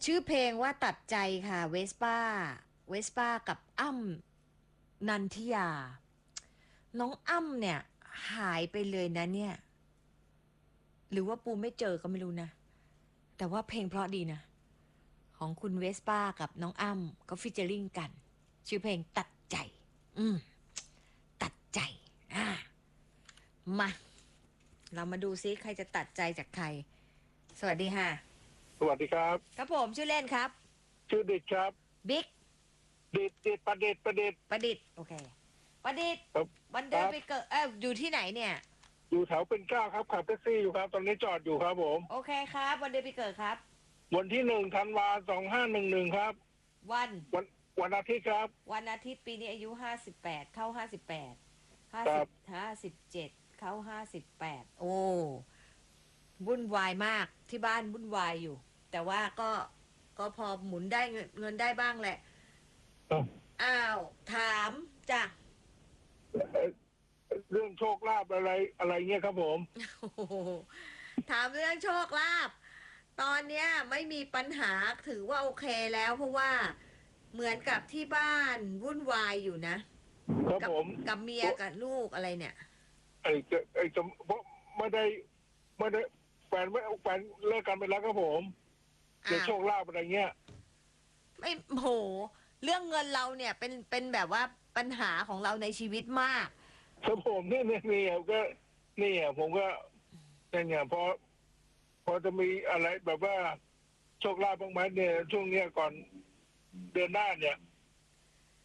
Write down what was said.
ชื่อเพลงว่าตัดใจค่ะเวสป้ากับอ้ำนันทิยาน้องอ้ำเนี่ยหายไปเลยนะเนี่ยหรือว่าปูไม่เจอก็ไม่รู้นะแต่ว่าเพลงเพราะดีนะของคุณเวสป้ากับน้องอ้ำก็ฟิชเจอริงกันชื่อเพลงตัดใจอืมตัดใจอ่ามาเรามาดูซิใครจะตัดใจจากใครสวัสดีค่ะสวัสดีครับครับผมชื่อเล่นครับชื่อดิดครับบิ๊กดิดประดิษฐ์โอเคประดิษฐ์ครับวันเดินครับไปเกิดอยู่ที่ไหนเนี่ยอยู่แถวเป็นเกล้าครับขับแท็กซี่อยู่ครับตอนนี้จอดอยู่ครับผมโอเคครับวันเดือนปีเกิดครับวันที่1 ธันวา 2511ครับวันวันวันอาทิตย์ครับวันอาทิตย์ปีนี้อายุ58เข้า58 ครับ 57เข้า58โอ้วุ่นวายมากที่บ้านวุ่นวายอยู่แต่ว่าก็พอหมุนได้เงินได้บ้างแหละเอ่ออ้าวถามจ้ะเรื่องโชคลาภอะไรเงี้ยครับผมโอ้โหถามเรื่องโชคลาภตอนเนี้ยไม่มีปัญหาถือว่าโอเคแล้วเพราะว่าเหมือนกับที่บ้านวุ่นวายอยู่นะครับกับผมกับเมียกับลูกอะไรเนี่ยจะเพราะไม่ได้แฟนเลิกกันไปแล้วครับผมเดี๋ยวอ้าวโชคลาภอะไรเงี้ยไม่โหเรื่องเงินเราเนี่ยเป็นแบบว่าปัญหาของเราในชีวิตมากครับผมนี่ก็นี่ผมก็เนี่ยพอจะมีอะไรแบบว่าโชคลาภบ้างไหมเนี่ยช่วงเนี้ยก่อนเดือนหน้าเนี่ย